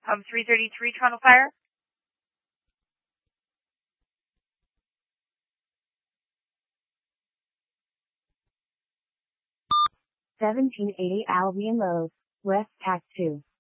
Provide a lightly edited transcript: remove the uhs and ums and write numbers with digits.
Hub 333, Toronto Fire. 1780 Albion Road, West Tac 2.